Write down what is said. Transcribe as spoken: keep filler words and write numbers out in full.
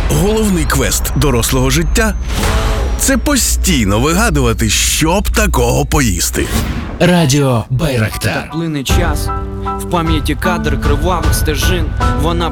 Головний квест дорослого життя – це постійно вигадувати, що б такого поїсти. Радіо Байрактар. Плине час, в пам'яті кадр кривавих стежин. Вона